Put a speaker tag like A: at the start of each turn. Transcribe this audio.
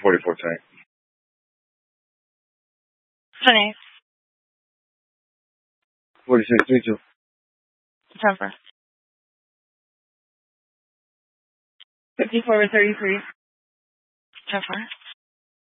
A: 44 tank.
B: Sunny.
A: 4632.
B: September. 54 with 33. September.